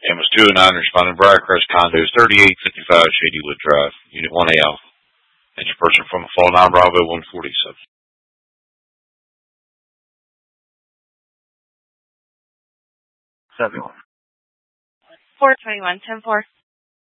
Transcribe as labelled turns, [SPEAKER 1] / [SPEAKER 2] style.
[SPEAKER 1] Amos 209 responding Briarcrest condos 3855 Shadywood Drive, Unit 1AL. That's your person from the Fall 9 Bravo 147.
[SPEAKER 2] 421, 10-4.